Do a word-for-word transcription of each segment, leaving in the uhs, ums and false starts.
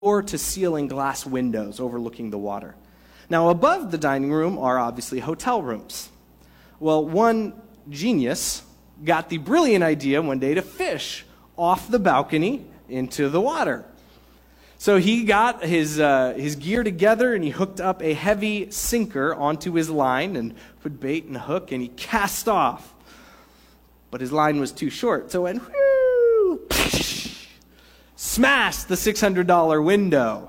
floor-to-ceiling glass windows overlooking the water. Now, above the dining room are obviously hotel rooms. Well, one genius got the brilliant idea one day to fish off the balcony into the water. So he got his uh, his gear together, and he hooked up a heavy sinker onto his line and put bait and a hook, and he cast off. But his line was too short, so it went whoo, smashed the six hundred dollars window.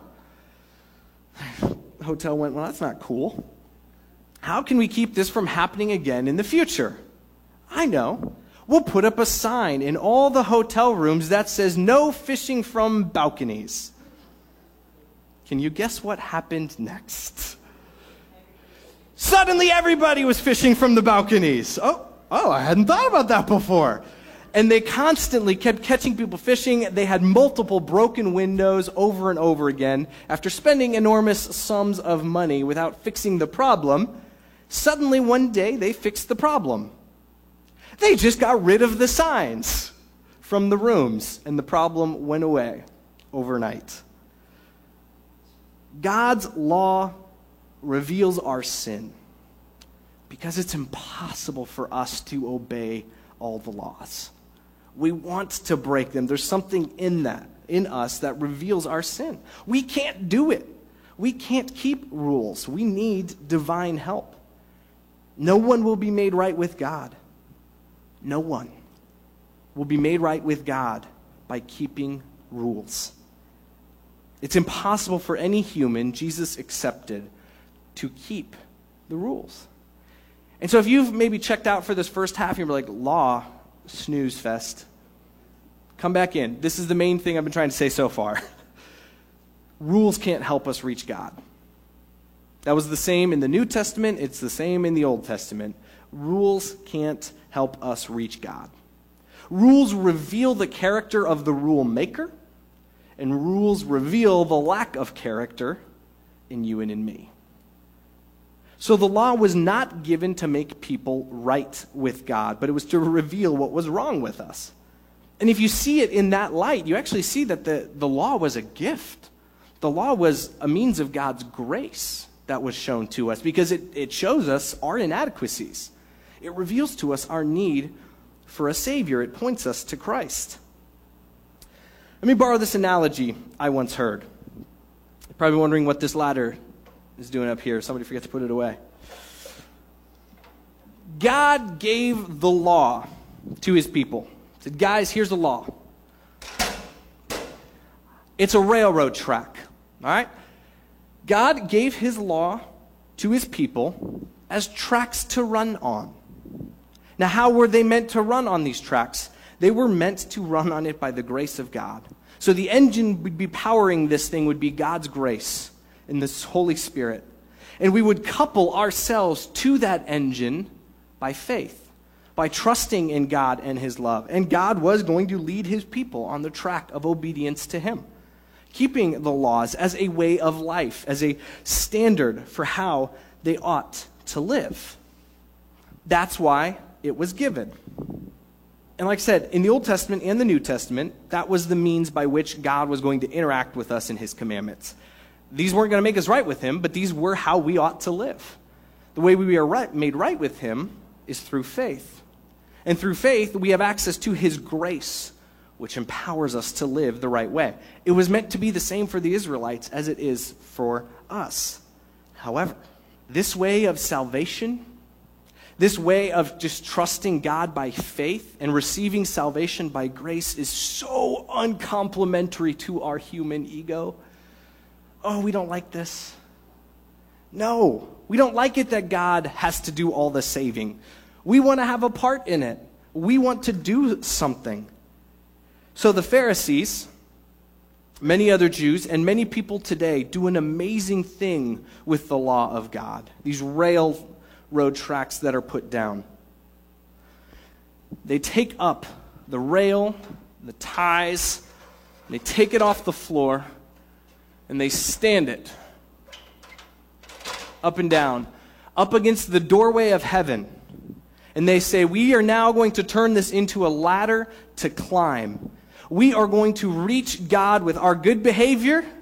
The hotel went, well, that's not cool. How can we keep this from happening again in the future? I know. We'll put up a sign in all the hotel rooms that says no fishing from balconies. Can you guess what happened next? Suddenly everybody was fishing from the balconies. Oh, oh, I hadn't thought about that before. And they constantly kept catching people fishing. They had multiple broken windows over and over again. After spending enormous sums of money without fixing the problem, suddenly one day they fixed the problem. They just got rid of the signs from the rooms, and the problem went away overnight. God's law reveals our sin because it's impossible for us to obey all the laws. We want to break them. There's something in that, in us, that reveals our sin. We can't do it. We can't keep rules. We need divine help. No one will be made right with God. No one will be made right with God by keeping rules. It's impossible for any human, Jesus accepted, to keep the rules. And so if you've maybe checked out for this first half, you're like, law, snooze fest, come back in. This is the main thing I've been trying to say so far. Rules can't help us reach God. That was the same in the New Testament. It's the same in the Old Testament. Rules can't help us reach God. Rules reveal the character of the rule maker, and rules reveal the lack of character in you and in me. So the law was not given to make people right with God, but it was to reveal what was wrong with us. And if you see it in that light, you actually see that the, the law was a gift. The law was a means of God's grace that was shown to us because it, it shows us our inadequacies. It reveals to us our need for a Savior. It points us to Christ. Let me borrow this analogy I once heard. You're probably wondering what this ladder is doing up here. Somebody forget to put it away. God gave the law to his people. He said, guys, here's the law. It's a railroad track. All right? God gave his law to his people as tracks to run on. Now, how were they meant to run on these tracks? They were meant to run on it by the grace of God. So the engine would be powering this thing would be God's grace and this Holy Spirit. And we would couple ourselves to that engine by faith, by trusting in God and his love. And God was going to lead his people on the track of obedience to him, keeping the laws as a way of life, as a standard for how they ought to live. That's why it was given. And like I said, in the Old Testament and the New Testament, that was the means by which God was going to interact with us in his commandments. These weren't going to make us right with him, but these were how we ought to live. The way we are right, made right with him is through faith. And through faith, we have access to his grace, which empowers us to live the right way. It was meant to be the same for the Israelites as it is for us. However, this way of salvation, this way of just trusting God by faith and receiving salvation by grace is so uncomplimentary to our human ego. Oh, we don't like this. No, we don't like it that God has to do all the saving. We want to have a part in it. We want to do something. So the Pharisees, many other Jews, and many people today do an amazing thing with the law of God. These railroad tracks that are put down. They take up the rail, the ties, they take it off the floor, and they stand it up and down, up against the doorway of heaven. And they say, we are now going to turn this into a ladder to climb. We are going to reach God with our good behavior